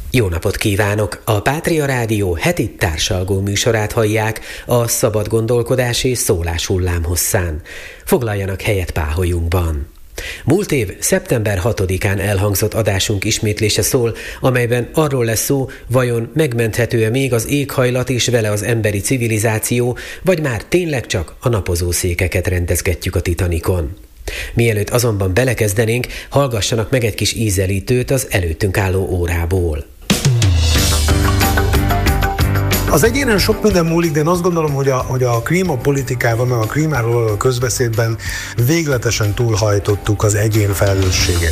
Jó napot kívánok! A Pátria Rádió heti társalgó műsorát hallják a szabad gondolkodás és szólás hullámhosszán. Foglaljanak helyet páholyunkban. Múlt év szeptember 6-án elhangzott adásunk ismétlése szól, amelyben arról lesz szó, vajon megmenthető-e még az éghajlat és vele az emberi civilizáció, vagy már tényleg csak a napozószékeket rendezgetjük a Titanicon. Mielőtt azonban belekezdenénk, hallgassanak meg egy kis ízelítőt az előttünk álló órából. Az egyénen sok minden múlik, de én azt gondolom, hogy a klímapolitikában, meg a klímáról a közbeszédben végletesen túlhajtottuk az egyén felelősségét.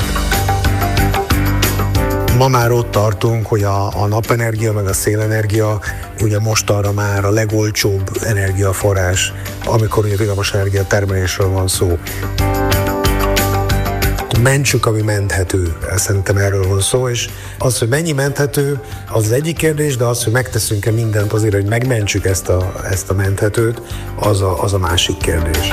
Ma már ott tartunk, hogy a napenergia meg a szélenergia ugye mostanra már a legolcsóbb energiaforrás, amikor ugye villamos energia termelésről van szó. Mentsük, ami menthető. Szerintem erről van szó, és az, hogy mennyi menthető, az egyik kérdés, de az, hogy megteszünk-e mindent azért, hogy megmentsük ezt a menthetőt, az a másik kérdés.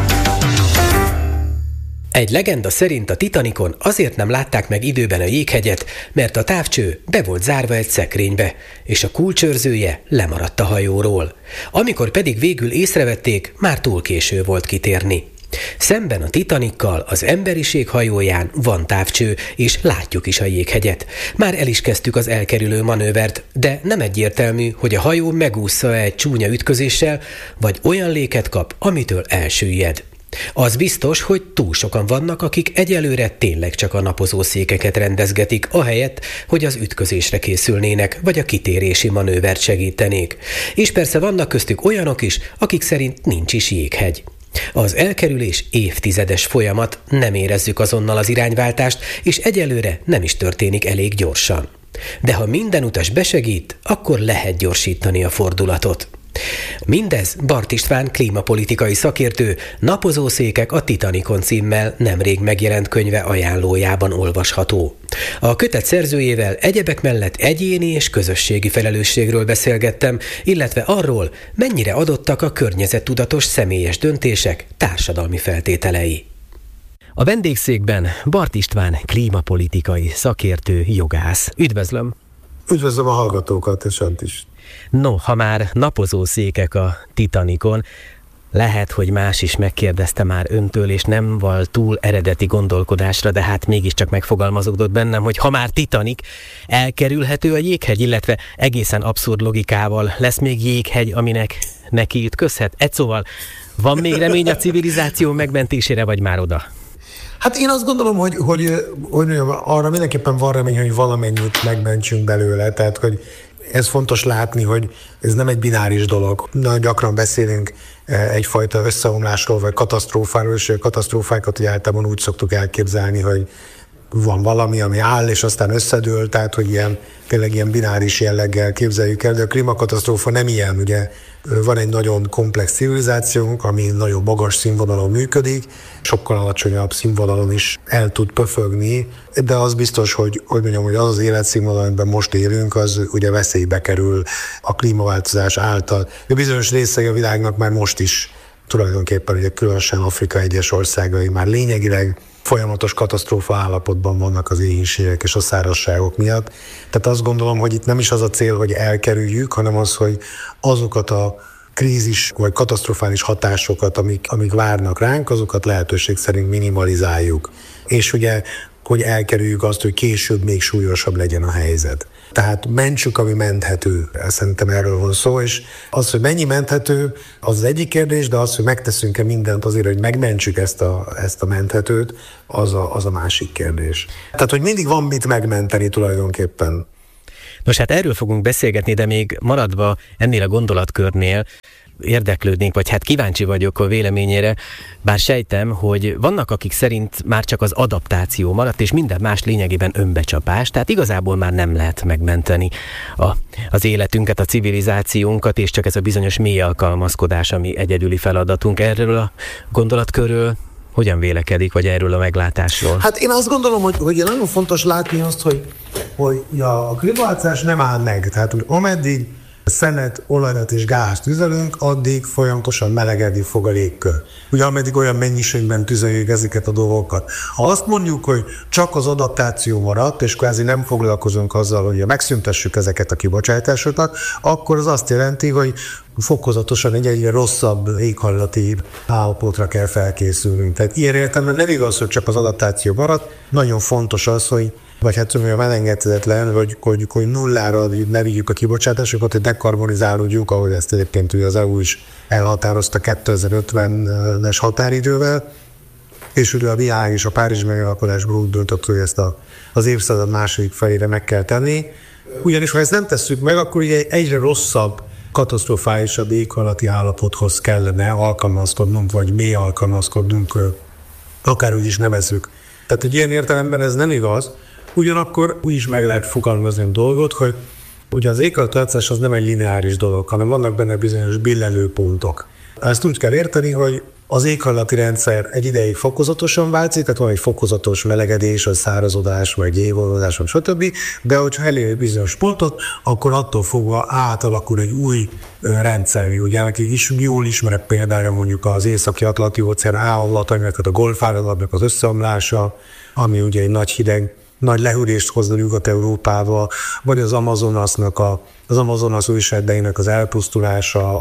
Egy legenda szerint a Titanicon azért nem látták meg időben a jéghegyet, mert a távcső be volt zárva egy szekrénybe, és a kulcsőrzője lemaradt a hajóról. Amikor pedig végül észrevették, már túl késő volt kitérni. Szemben a Titaniccal az emberiség hajóján van távcső, és látjuk is a jéghegyet. Már el is kezdtük az elkerülő manővert, de nem egyértelmű, hogy a hajó megússza egy csúnya ütközéssel, vagy olyan léket kap, amitől elsüllyed. Az biztos, hogy túl sokan vannak, akik egyelőre tényleg csak a napozószékeket rendezgetik, ahelyett, hogy az ütközésre készülnének, vagy a kitérési manővert segítenék. És persze vannak köztük olyanok is, akik szerint nincs is jéghegy. Az elkerülés évtizedes folyamat, nem érezzük azonnal az irányváltást, és egyelőre nem is történik elég gyorsan. De ha minden utas besegít, akkor lehet gyorsítani a fordulatot. Mindez Bart István klímapolitikai szakértő Napozószékek a Titanicon címmel nemrég megjelent könyve ajánlójában olvasható. A kötet szerzőjével egyebek mellett egyéni és közösségi felelősségről beszélgettem, illetve arról, mennyire adottak a környezettudatos személyes döntések társadalmi feltételei. A vendégszékben Bart István klímapolitikai szakértő, jogász. Üdvözlöm! Üdvözlöm a hallgatókat, és önt is. No, ha már napozószékek a Titanicon, lehet, hogy más is megkérdezte már öntől, és nem val túl eredeti gondolkodásra, de hát mégiscsak megfogalmazódott bennem, hogy ha már Titanic, elkerülhető a jéghegy, illetve egészen abszurd logikával lesz még jéghegy, aminek neki ütközhet. Egy szóval, van még remény a civilizáció megmentésére, vagy már oda? Hát én azt gondolom, hogy arra mindenképpen van remény, hogy valamennyit megmentsünk belőle, tehát hogy ez fontos látni, hogy ez nem egy bináris dolog. Nagyon gyakran beszélünk egyfajta összeomlásról, vagy katasztrófáról, és a katasztrófákat általában úgy szoktuk elképzelni, hogy van valami, ami áll, és aztán összedől, tehát hogy tényleg ilyen bináris jelleggel képzeljük el, de a klímakatasztrófa nem ilyen, ugye van egy nagyon komplex civilizációnk, ami nagyon magas színvonalon működik, sokkal alacsonyabb színvonalon is el tud pöfögni, de az biztos, hogy az életszínvonal, amiben most élünk, az ugye veszélybe kerül a klímaváltozás által. A bizonyos részei a világnak már most is tulajdonképpen, ugye különösen Afrika egyes országai már lényegileg folyamatos katasztrófa állapotban vannak az éhínségek és a szárazságok miatt. Tehát azt gondolom, hogy itt nem is az a cél, hogy elkerüljük, hanem az, hogy azokat a krízis vagy katasztrofális hatásokat, amik várnak ránk, azokat lehetőség szerint minimalizáljuk. És ugye, hogy elkerüljük azt, hogy később még súlyosabb legyen a helyzet. Tehát mentsük, ami menthető. Szerintem erről van szó, és az, hogy mennyi menthető, az egyik kérdés, de az, hogy megteszünk-e mindent azért, hogy megmentsük ezt a menthetőt, az a másik kérdés. Tehát, hogy mindig van mit megmenteni tulajdonképpen. Nos, hát erről fogunk beszélgetni, de még maradva ennél a gondolatkörnél, érdeklődnénk, vagy hát kíváncsi vagyok a véleményére, bár sejtem, hogy vannak, akik szerint már csak az adaptáció maradt, és minden más lényegében önbecsapás, tehát igazából már nem lehet megmenteni az életünket, a civilizációnkat, és csak ez a bizonyos mély alkalmazkodás, ami egyedüli feladatunk. Erről a gondolatkörről hogyan vélekedik, vagy erről a meglátásról? Hát én azt gondolom, hogy nagyon fontos látni azt, hogy a klímaváltozás nem áll meg. Tehát ameddig szenet, olajat és gázt tüzelünk, addig folyamatosan melegedni fog a légkör. Ugye ameddig olyan mennyiségben tüzeljük ezeket a dolgokat. Ha azt mondjuk, hogy csak az adaptáció maradt, és kvázi nem foglalkozunk azzal, hogy megszüntessük ezeket a kibocsátásokat, akkor az azt jelenti, hogy fokozatosan egy egyre rosszabb éghajlati állapotra kell felkészülnünk. Tehát ilyen értelemben nem igaz, hogy csak az adaptáció maradt. Nagyon fontos az, hogy vagy hát mondjam, elengedhetetlen, hogy nullára ne vigyük a kibocsátásokat, hogy dekarbonizálódjuk, ahogy ezt egyébként ugye az EU is elhatározta 2050-es határidővel, és ugye a világ és a Párizsi megállapodásból úgy döntött, hogy ezt az évszázad második felére meg kell tenni. Ugyanis ha ezt nem tesszük meg, akkor ugye egyre rosszabb, katasztrofálisabb éghajlati állapothoz kellene alkalmazkodnunk, vagy mély alkalmazkodnunk, akárhogy is nevezzük. Tehát egy ilyen értelemben ez nem igaz. Ugyanakkor úgy is meg lehet fogalmazni a dolgot, hogy ugye az éghajlatváltozás az nem egy lineáris dolog, hanem vannak benne bizonyos billenőpontok. Ezt úgy kell érteni, hogy az éghajlati rendszer egy ideig fokozatosan változik, tehát van egy fokozatos melegedés, vagy szárazodás, vagy évolódás, vagy stb. De hogyha elér bizonyos pontot, akkor attól fogva átalakul egy új rendszer. Ugye nekik is jól ismerek például mondjuk az Északi-Atlanti-óceán állatainak, a golfáradatnak az összeomlása, ami ugye egy nagy hideg, nagy lehűlést hozna Nyugat-Európába, vagy az Amazonas őserdeinek az elpusztulása,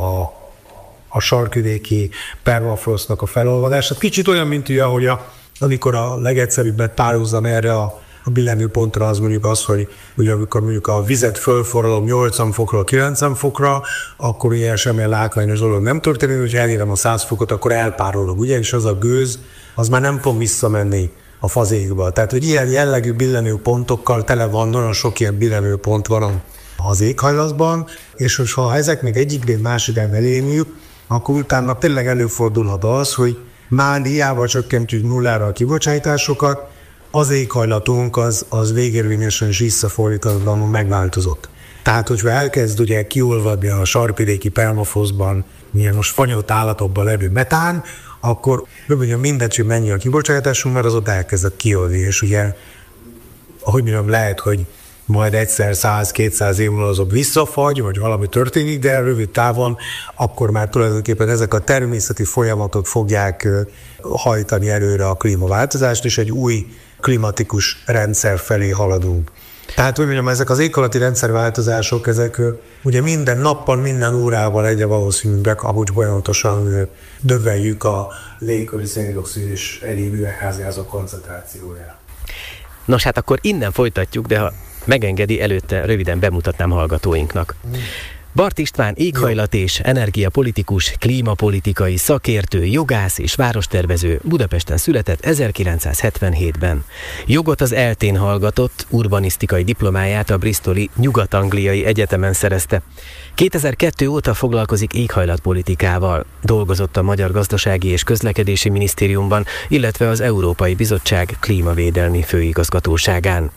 a sarkvidéki permafrostnak a felolvadása. Kicsit olyan, mint ugye, ahogy amikor a legegyszerűbbet párhuzam erre a billenőpontra, az mondjuk az, hogy ugye, amikor mondjuk a vizet fölforralom 80 fokról 90 fokra, akkor ilyen semmilyen látványos dolog nem történik, hogyha elérem a 100 fokot, akkor elpárolog, ugye, és az a gőz, az már nem fog visszamenni a fazékba. Tehát, hogy ilyen jellegű billenőpontokkal tele van, nagyon sok ilyen billenőpont van az éghajlatban, és ha ezek még egyik másikán elémjük, akkor utána tényleg előfordulhat az, hogy már hiába csökkentjük nullára a kibocsátásokat, az éghajlatunk az végérvényesen és visszafordítatlanul megváltozott. Tehát, hogyha elkezd ugye kiolvadni a sarkvidéki permafrostban milyen most fanyott állatokban levő metán, akkor mindegy, hogy mennyi a kibocsátásunk, mert az ott elkezdett kiolni, és ugye, ahogy mondjam, lehet, hogy majd egyszer 100-200 év múlva azok visszafagy, vagy valami történik, de rövid távon akkor már tulajdonképpen ezek a természeti folyamatok fogják hajtani előre a klímaváltozást, és egy új klimatikus rendszer felé haladunk. Tehát, hogy mondjam, ezek az éghajlati rendszerváltozások, ezek ugye minden nappal, minden órával egyre valószínűbbek, ahogy folyamatosan növeljük a légköri széndioxid és egyéb üvegházgázok koncentrációját. Nos, hát akkor innen folytatjuk, de ha megengedi, előtte röviden bemutatnám hallgatóinknak. Barth István éghajlat- és energiapolitikus, klímapolitikai szakértő, jogász és várostervező, Budapesten született 1977-ben. Jogot az ELTE-n hallgatott, urbanisztikai diplomáját a bristoli Nyugat-Angliai Egyetemen szerezte. 2002 óta foglalkozik éghajlatpolitikával, dolgozott a Magyar Gazdasági és Közlekedési Minisztériumban, illetve az Európai Bizottság klímavédelmi főigazgatóságán.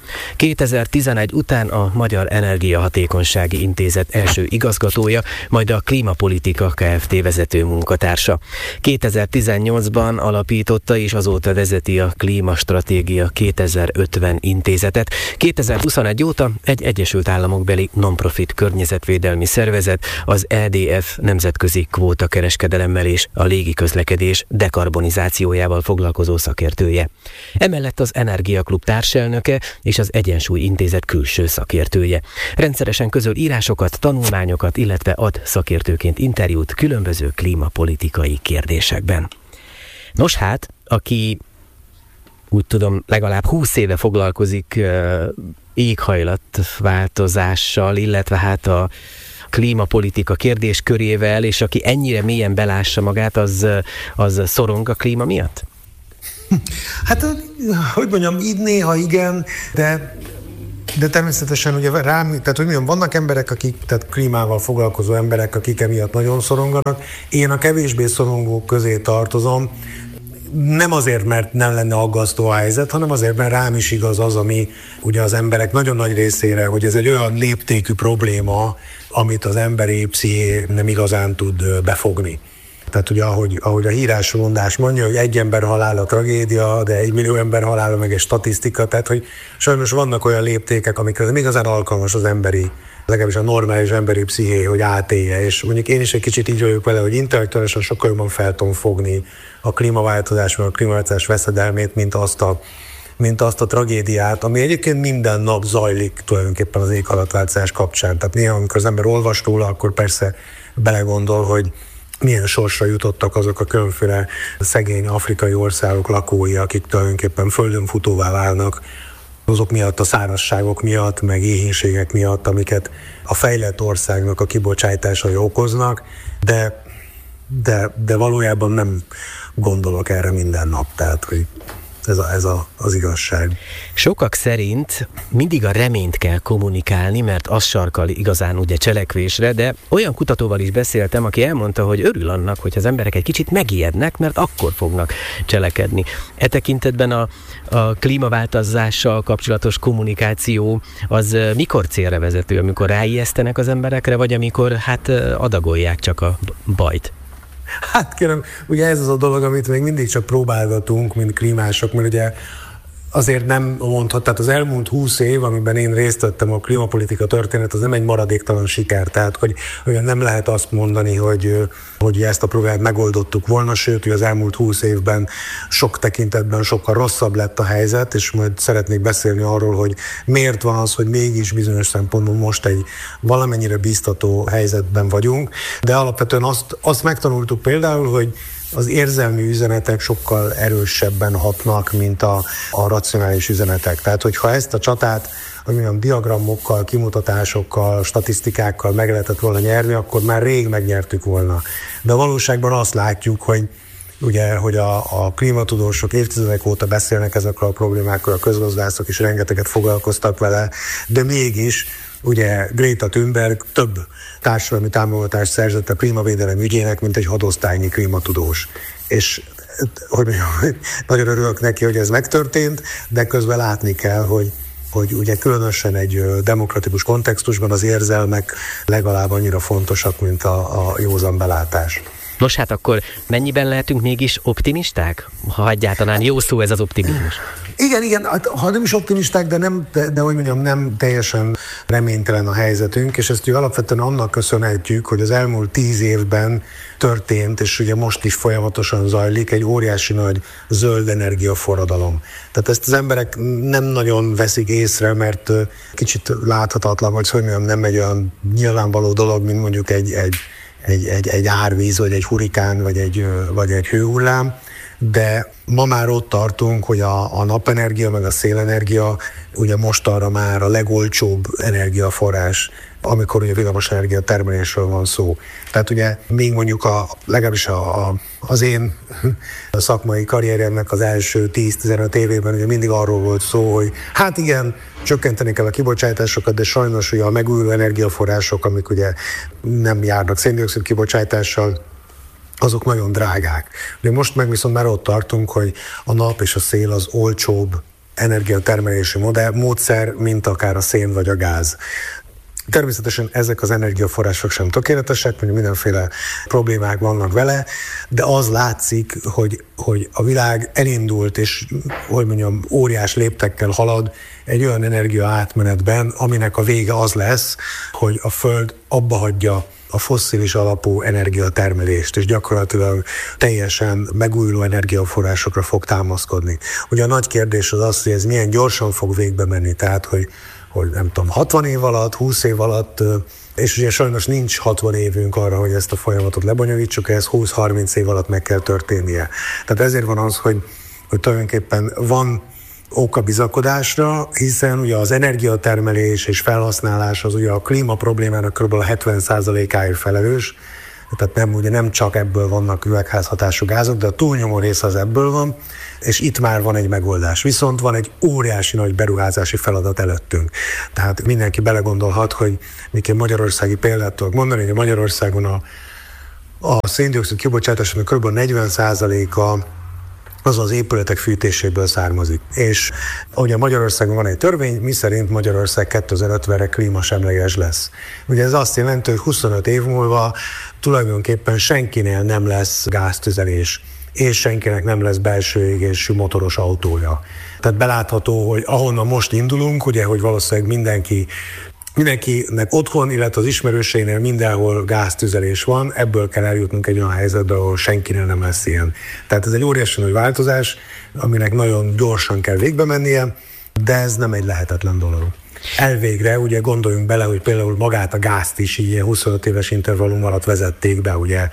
2011 után a Magyar Energiahatékonysági Intézet első igazgatója, majd a Klímapolitika Kft. Vezető munkatársa. 2018-ban alapította és azóta vezeti a Klímastratégia 2050 intézetet. 2021 óta egy Egyesült Államokbeli non-profit környezetvédelmi szervezet, az EDF nemzetközi kvótakereskedelemmel és a légiközlekedés dekarbonizációjával foglalkozó szakértője. Emellett az Energiaklub társelnöke és az Egyensúly Intézet külső szakértője. Rendszeresen közöl írásokat, tanulmányokat, illetve ad szakértőként interjút különböző klímapolitikai kérdésekben. Nos hát, aki úgy tudom, legalább 20 éve foglalkozik éghajlatváltozással, illetve hát a klímapolitika kérdéskörével, és aki ennyire mélyen belássa magát, az szorong a klíma miatt? Hát, hogy mondjam, így néha igen, de természetesen ugye rám, tehát hogy mondjam, vannak emberek, tehát klímával foglalkozó emberek, akik emiatt nagyon szoronganak. Én a kevésbé szorongók közé tartozom, nem azért, mert nem lenne aggasztó a helyzet, hanem azért, mert rám is igaz az, ami ugye az emberek nagyon nagy részére, hogy ez egy olyan léptékű probléma, amit az emberi psziché nem igazán tud befogni. Tehát ugye ahogy a hírásmondás mondja, hogy egy ember halála tragédia, de 1 millió ember halála meg egy statisztika, tehát hogy sajnos vannak olyan léptékek, amikre nem igazán alkalmas az emberi, legalábbis a normális emberi psziché, hogy átélje. És mondjuk én is egy kicsit így vagyok vele, hogy intellektuálisan sokkal jobban fel tudom fogni a klímaváltozás, vagy a klímaváltozás veszedelmét, mint azt a tragédiát, ami egyébként minden nap zajlik tulajdonképpen az éghajlatváltozás kapcsán. Tehát néha, amikor az ember olvas róla, akkor persze belegondol, hogy milyen sorsra jutottak azok a különféle szegény afrikai országok lakói, akik tulajdonképpen földön futóvá válnak, azok miatt, a szárazságok miatt, meg éhínségek miatt, amiket a fejlett országnak a kibocsátásai okoznak, de valójában nem gondolok erre minden nap, tehát hogy ez az igazság. Sokak szerint mindig a reményt kell kommunikálni, mert az sarkal igazán ugye cselekvésre, de olyan kutatóval is beszéltem, aki elmondta, hogy örül annak, hogy az emberek egy kicsit megijednek, mert akkor fognak cselekedni. E tekintetben a klímaváltozással kapcsolatos kommunikáció az mikor célra vezető, amikor ráijesztenek az emberekre, vagy amikor adagolják csak a bajt? Hát kérem, ugye ez az a dolog, amit még mindig csak próbálgatunk, mint klímások, mert ugye azért nem mondhat, tehát az elmúlt 20 év, amiben én részt vettem a klímapolitika történet, az nem egy maradéktalan siker, tehát hogy nem lehet azt mondani, hogy ezt a problémát megoldottuk volna, sőt, hogy az elmúlt 20 évben sok tekintetben sokkal rosszabb lett a helyzet, és majd szeretnék beszélni arról, hogy miért van az, hogy mégis bizonyos szempontból most egy valamennyire biztató helyzetben vagyunk, de alapvetően azt megtanultuk például, hogy az érzelmi üzenetek sokkal erősebben hatnak, mint a racionális üzenetek. Tehát, hogyha ezt a csatát diagramokkal, kimutatásokkal, statisztikákkal meg lehetett volna nyerni, akkor már rég megnyertük volna. De a valóságban azt látjuk, hogy a klímatudósok évtizedek óta beszélnek ezekről a problémákról, a közgazdászok is rengeteget foglalkoztak vele, de mégis ugye Greta Thunberg több társadalmi támogatást szerzett a klímavédelem ügyének, mint egy hadosztálynyi klímatudós. És nagyon örülök neki, hogy ez megtörtént, de közben látni kell, hogy ugye különösen egy demokratikus kontextusban az érzelmek legalább annyira fontosak, mint a józan belátás. Nos, hát akkor mennyiben lehetünk mégis optimisták? Ha egyáltalán jó szó ez az optimizmus. Igen, ha nem is optimisták, de hogy mondjam, nem teljesen reménytelen a helyzetünk, és ezt alapvetően annak köszönhetjük, hogy az elmúlt 10 évben történt, és ugye most is folyamatosan zajlik egy óriási nagy zöld energiaforradalom. Tehát ezt az emberek nem nagyon veszik észre, mert kicsit láthatatlan, vagy hogy mondjam, nem egy olyan nyilvánvaló dolog, mint mondjuk egy árvíz, vagy egy hurikán, vagy egy hőhullám, de ma már ott tartunk, hogy a napenergia, meg a szélenergia ugye mostanra már a legolcsóbb energiaforrás, amikor ugye villamosenergia termelésről van szó. Tehát ugye még mondjuk legalábbis az én szakmai karrieremnek az első 10-15 évében ugye mindig arról volt szó, hogy hát igen, csökkenteni kell a kibocsátásokat, de sajnos ugye a megújuló energiaforrások, amik ugye nem járnak szén-dioxid kibocsátással, azok nagyon drágák. De most meg viszont már ott tartunk, hogy a nap és a szél az olcsóbb energiatermelési módszer, mint akár a szén vagy a gáz. Természetesen ezek az energiaforrások sem tökéletesek, mondjuk mindenféle problémák vannak vele, de az látszik, hogy a világ elindult, és hogy mondjam, óriás léptekkel halad egy olyan energia átmenetben, aminek a vége az lesz, hogy a Föld abba hagyja a fosszilis alapú energiatermelést, és gyakorlatilag teljesen megújuló energiaforrásokra fog támaszkodni. Ugye a nagy kérdés az, hogy ez milyen gyorsan fog végbe menni, tehát hogy nem tudom, 60 év alatt, 20 év alatt, és ugye sajnos nincs 60 évünk arra, hogy ezt a folyamatot lebonyolítsuk, ehhez 20-30 év alatt meg kell történnie. Tehát ezért van az, hogy tulajdonképpen van ok a bizakodásra, hiszen ugye az energiatermelés és felhasználás az ugye a klíma problémának kb. 70%-áért felelős, tehát nem csak ebből vannak üvegházhatású gázok, de a túlnyomó része az ebből van, és itt már van egy megoldás. Viszont van egy óriási nagy beruházási feladat előttünk. Tehát mindenki belegondolhat, hogy még egy magyarországi példát tudok mondani, hogy Magyarországon a szén-dioxid kibocsátásának kb. 40%-a az az épületek fűtéséből származik. És ugye Magyarországon van egy törvény, miszerint Magyarország 2050-re klímasemleges lesz. Ugye ez azt jelenti, hogy 25 év múlva tulajdonképpen senkinél nem lesz gáztüzelés, és senkinek nem lesz belső égésű motoros autója. Tehát belátható, hogy ahonnan most indulunk, ugye, hogy valószínűleg mindenkinek otthon, illetve az ismerőseinél mindenhol gáztüzelés van, ebből kell eljutnunk egy olyan helyzetbe, ahol senkinél nem lesz ilyen. Tehát ez egy óriási nagy változás, aminek nagyon gyorsan kell végbe mennie, de ez nem egy lehetetlen dolog. Elvégre ugye gondoljunk bele, hogy például magát a gázt is így 25 éves intervallum alatt vezették be, ugye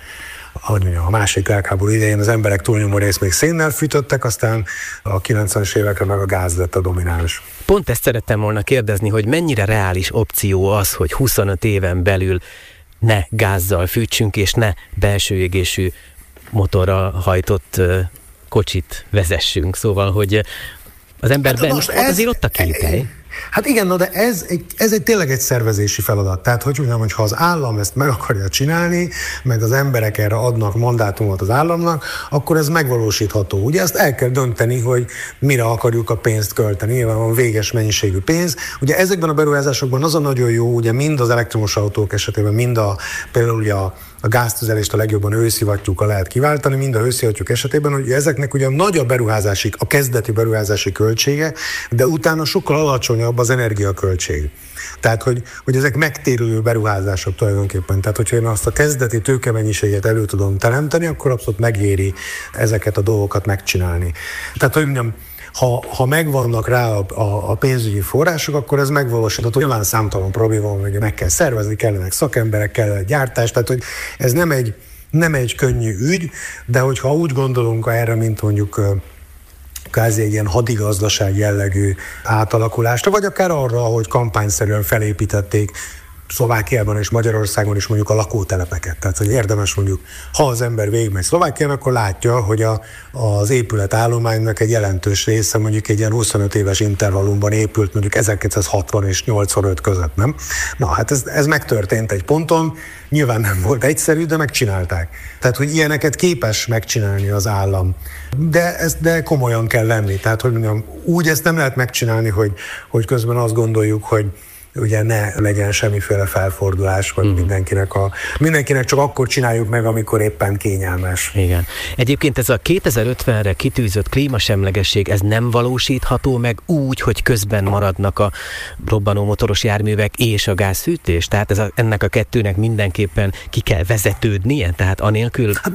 a második világháború idején az emberek túlnyomó részt még szénnel fűtöttek, aztán a 90-es évekre meg a gáz lett a domináns. Pont ezt szerettem volna kérdezni, hogy mennyire reális opció az, hogy 25 éven belül ne gázzal fűtsünk, és ne belső égésű motorral hajtott kocsit vezessünk. Szóval, hogy az emberben azért ott a kételj. Hát igen, de ez tényleg egy szervezési feladat. Tehát, hogy mondjam, hogy ha az állam ezt meg akarja csinálni, meg az emberek erre adnak mandátumot az államnak, akkor ez megvalósítható. Ugye ezt el kell dönteni, hogy mire akarjuk a pénzt költeni. Nyilván van véges mennyiségű pénz. Ugye ezekben a beruházásokban az a nagyon jó, ugye mind az elektromos autók esetében, mind például ugye a gáztüzelést a legjobban őszivattyúkkal lehet kiváltani, mind a hőszivattyúk esetében, hogy ezeknek ugye nagy a kezdeti beruházási költsége, de utána sokkal alacsonyabb az energiaköltség. Tehát, hogy ezek megtérülő beruházások tulajdonképpen. Tehát, hogyha én azt a kezdeti tőkemennyiséget elő tudom teremteni, akkor abszolút megéri ezeket a dolgokat megcsinálni. Tehát, hogy mondjam, ha megvannak rá a pénzügyi források, akkor ez megvalósítható. Nyilván számtalan probléma van, hogy meg kell szervezni, kellenek szakemberek, kellene gyártás, tehát hogy ez nem egy könnyű ügy, de hogyha úgy gondolunk erre, mint mondjuk kvázi egy ilyen hadigazdaság jellegű átalakulásra, vagy akár arra, hogy kampányszerűen felépítették Szlovákiában és Magyarországon is mondjuk a lakótelepeket. Tehát, hogy érdemes mondjuk, ha az ember végigmegy Szlovákián, akkor látja, hogy az épületállománynak egy jelentős része mondjuk egy ilyen 25 éves intervallumban épült, mondjuk 1960 és 85 között, nem? Na, hát ez megtörtént egy ponton, nyilván nem volt egyszerű, de megcsinálták. Tehát, hogy ilyeneket képes megcsinálni az állam. De komolyan kell lenni. Tehát, hogy mondjam, úgy ezt nem lehet megcsinálni, hogy közben azt gondoljuk, hogy ugye ne legyen semmiféle felfordulás, vagy mindenkinek csak akkor csináljuk meg, amikor éppen kényelmes. Igen. Egyébként ez a 2050-re kitűzött klímasemlegesség, ez nem valósítható meg úgy, hogy közben maradnak a robbanó motoros járművek és a gázfűtés? Tehát ennek a kettőnek mindenképpen ki kell vezetődnie? Tehát anélkül... Hát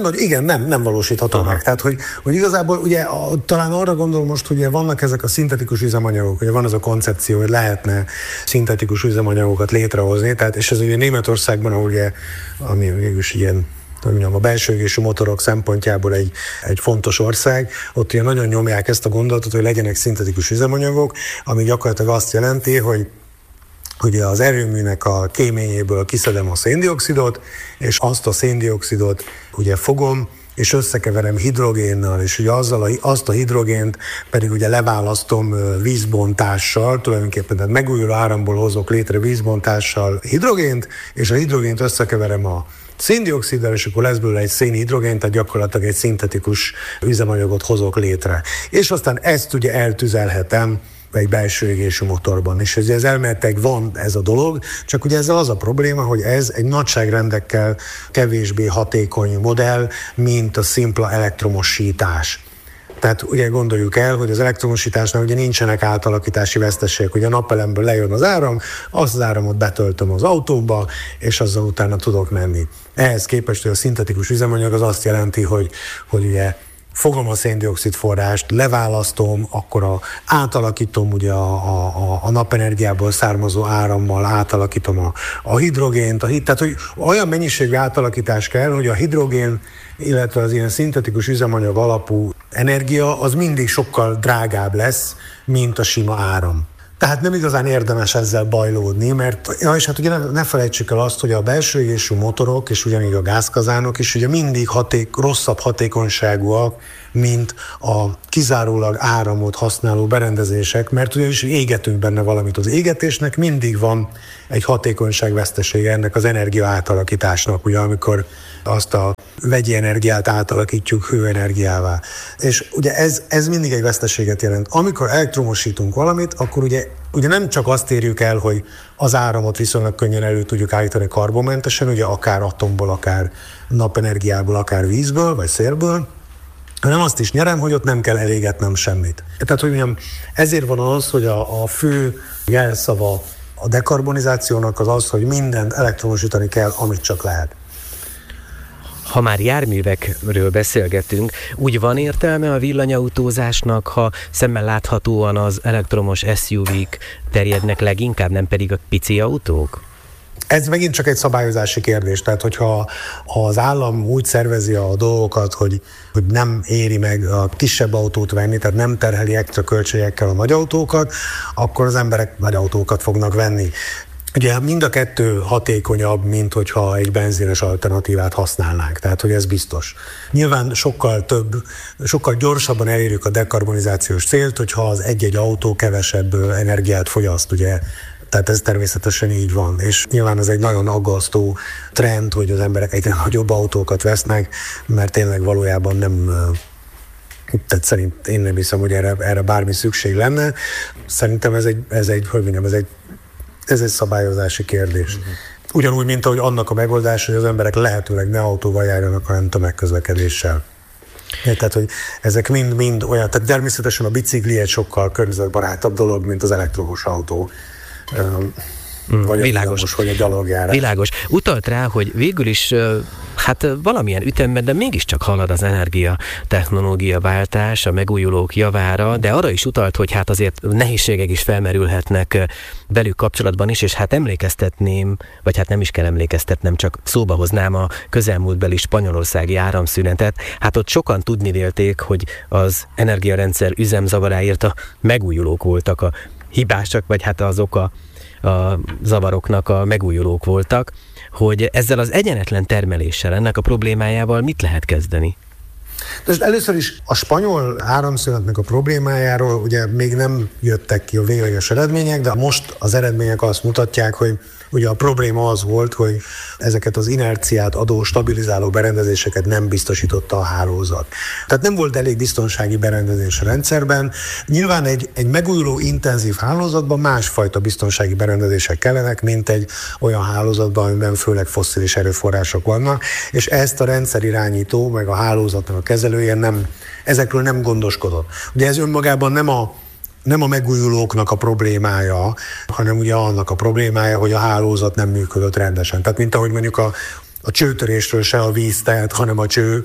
nem valósítható meg. Tehát, hogy igazából ugye talán arra gondolom most, hogy vannak ezek a szintetikus üzemanyagok, ugye van az a koncepció, hogy lehetne szintetikus üzemanyagokat létrehozni, tehát, és ez ugye Németországban, ahol ugye, ami végülis ilyen, a belső égésű motorok szempontjából egy fontos ország, ott ugye nagyon nyomják ezt a gondolatot, hogy legyenek szintetikus üzemanyagok, ami gyakorlatilag azt jelenti, hogy ugye az erőműnek a kéményéből kiszedem a széndioxidot, és azt a széndioxidot ugye fogom, és összekeverem hidrogénnel, és ugye azt a hidrogént pedig ugye leválasztom vízbontással, tulajdonképpen tehát megújuló áramból hozok létre vízbontással hidrogént, és a hidrogént összekeverem a széndioxiddal, és akkor lesz belőle egy szénhidrogén, tehát gyakorlatilag egy szintetikus üzemanyagot hozok létre. És aztán ezt ugye eltüzelhetem egy belső égésű motorban. És ez elméletileg van ez a dolog, csak ugye ezzel az a probléma, hogy ez egy nagyságrendekkel kevésbé hatékony modell, mint a szimpla elektromosítás. Tehát ugye gondoljuk el, hogy az elektromosításnál ugye nincsenek átalakítási veszteségek, ugye a napelemből lejön az áram, azt az áramot betöltöm az autóba, és azzal utána tudok menni. Ehhez képest, hogy a szintetikus üzemanyag az azt jelenti, hogy ugye fogom a széndioxid forrást, leválasztom, akkor átalakítom ugye a napenergiából származó árammal, átalakítom a hidrogént, tehát hogy olyan mennyiségű átalakítás kell, hogy a hidrogén, illetve az ilyen szintetikus üzemanyag alapú energia az mindig sokkal drágább lesz, mint a sima áram. Tehát nem igazán érdemes ezzel bajlódni, mert és hát ugye ne felejtsük el azt, hogy a belső égésű motorok, és ugyanígy a gázkazánok is ugye mindig rosszabb hatékonyságúak, mint a kizárólag áramot használó berendezések, mert ugyanis égetünk benne valamit. Az égetésnek mindig van egy hatékonyságvesztesége ennek az energia átalakításnak, ugye amikor azt a vegyi energiát átalakítjuk hőenergiává. És ugye ez mindig egy veszteséget jelent. Amikor elektromosítunk valamit, akkor ugye nem csak azt érjük el, hogy az áramot viszonylag könnyen elő tudjuk állítani karbonmentesen, ugye akár atomból, akár napenergiából, akár vízből, vagy szélből, hanem azt is nyerem, hogy ott nem kell elégetnem semmit. Tehát, hogy mondjam, ezért van az, hogy a fő jelszava a dekarbonizációnak az, hogy mindent elektromosítani kell, amit csak lehet. Ha már járművekről beszélgetünk, úgy van értelme a villanyautózásnak, ha szemmel láthatóan az elektromos SUV-k terjednek leginkább, nem pedig a pici autók? Ez megint csak egy szabályozási kérdés, tehát hogyha az állam úgy szervezi a dolgokat, hogy nem éri meg a kisebb autót venni, tehát nem terheli extra költségekkel a nagy autókat, akkor az emberek nagy autókat fognak venni. Ugye mind a kettő hatékonyabb, mint hogyha egy benzines alternatívát használnánk, tehát hogy ez biztos. Nyilván sokkal gyorsabban elérjük a dekarbonizációs célt, hogyha az egy-egy autó kevesebb energiát fogyaszt, ugye. Tehát ez természetesen így van. És nyilván ez egy nagyon aggasztó trend, hogy az emberek egyre nagyobb autókat vesznek, mert tényleg valójában nem... Tehát szerint én nem hiszem, hogy erre bármi szükség lenne. Szerintem ez egy szabályozási kérdés. Ugyanúgy, mint ahogy annak a megoldás, hogy az emberek lehetőleg ne autóval járjanak, hanem tömegközlekedéssel. Tehát, hogy ezek mind olyan, tehát természetesen a bicikli egy sokkal környezetbarátabb dolog, mint az elektromos autó. Vagy világos, hogy a gyalogjárás. Világos. Utalt rá, hogy végül is valamilyen ütemben, de mégiscsak halad az energia technológia váltás a megújulók javára, de arra is utalt, hogy azért nehézségek is felmerülhetnek velük kapcsolatban is, és emlékeztetném, vagy nem is kell emlékeztetnem, csak szóba hoznám a közelmúltbeli spanyolországi áramszünetet. Ott sokan tudni vélték, hogy az energiarendszer üzemzavaráért a megújulók voltak a hibásak, vagy az oka a zavaroknak a megújulók voltak, hogy ezzel az egyenetlen termeléssel, ennek a problémájával mit lehet kezdeni? De először is a spanyol áramszünetnek a problémájáról ugye még nem jöttek ki a végleges eredmények, de most az eredmények azt mutatják, hogy ugye a probléma az volt, hogy ezeket az inerciát adó stabilizáló berendezéseket nem biztosította a hálózat. Tehát nem volt elég biztonsági berendezés a rendszerben. Nyilván egy megújuló intenzív hálózatban másfajta biztonsági berendezések kellenek, mint egy olyan hálózatban, amiben főleg fosszilis erőforrások vannak, és ezt a rendszerirányító, meg a hálózatnak a kezelője ezekről nem gondoskodott. Ugye ez önmagában nem a megújulóknak a problémája, hanem ugye annak a problémája, hogy a hálózat nem működött rendesen. Tehát mint ahogy mondjuk a csőtörésről se a víz tehet, hanem a cső.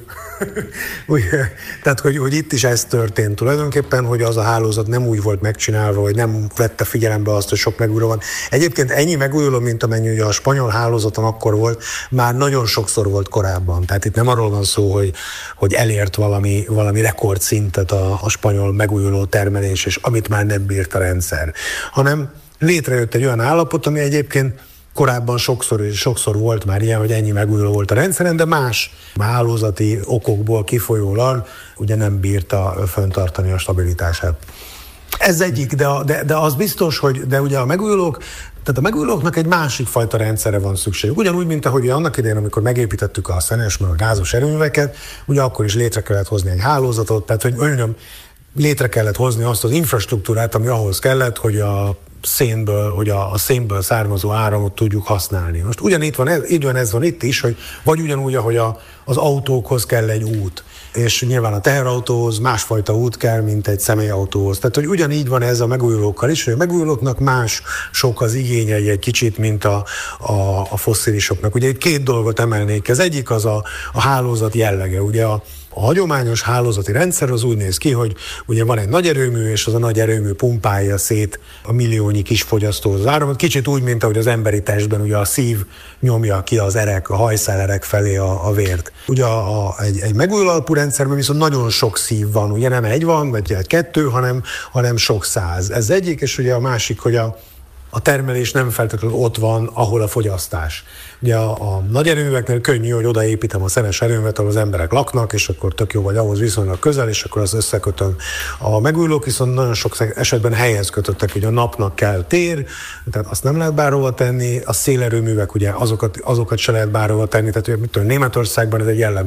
Tehát, hogy itt is ez történt tulajdonképpen, hogy az a hálózat nem úgy volt megcsinálva, hogy nem vette figyelembe azt, hogy sok megújuló van. Egyébként ennyi megújuló, mint amennyi ugye a spanyol hálózaton akkor volt, már nagyon sokszor volt korábban. Tehát itt nem arról van szó, hogy elért valami rekordszintet a spanyol megújuló termelés, és amit már nem bírt a rendszer, hanem létrejött egy olyan állapot, ami egyébként korábban sokszor volt már ilyen, hogy ennyi megújuló volt a rendszeren, de más hálózati okokból kifolyólag ugye nem bírta fenntartani a stabilitását. Ez egyik, de az biztos, hogy de ugye a megújulóknak egy másik fajta rendszerre van szükség. Ugyanúgy, mint ahogy annak idején, amikor megépítettük a szenes, meg a gázos erőműveket, ugye akkor is létre kellett hozni egy hálózatot, tehát hogy létre kellett hozni azt az infrastruktúrát, ami ahhoz kellett, hogy a szénből származó áramot tudjuk használni. Most ez van itt is, hogy vagy ugyanúgy, ahogy az autókhoz kell egy út, és nyilván a teherautóhoz másfajta út kell, mint egy személyautóhoz. Tehát, hogy ugyanígy van ez a megújulókkal is, hogy a megújulóknak más sok az igényei egy kicsit, mint a fosszilisoknak. Ugye itt két dolgot emelnék. Az egyik az a hálózat jellege. Ugye a hagyományos hálózati rendszer az úgy néz ki, hogy ugye van egy nagy erőmű, és az a nagy erőmű pumpálja szét a milliónyi kis fogyasztóhoz az áramot. Kicsit úgy, mint ahogy az emberi testben ugye a szív nyomja ki az erek, a hajszálerek felé a vért. Ugye egy megújuló alapú rendszerben viszont nagyon sok szív van, ugye nem egy van, vagy egy kettő, hanem sok száz. Ez egyik, és ugye a másik, hogy a termelés nem feltétlenül ott van, ahol a fogyasztás. Ugye a nagy erőműveknél könnyű, hogy odaépítem a szenes erőművet, ahol az emberek laknak, és akkor tök jó, vagy ahhoz viszonylag közel, és akkor az összekötöm. A megújulók viszont nagyon sok esetben helyhez kötöttek, hogy a napnak kell tér, tehát azt nem lehet bárhova tenni, a szélerőművek ugye azokat se lehet bárhova tenni, tehát mit tudom, Németországban ez egy jellemző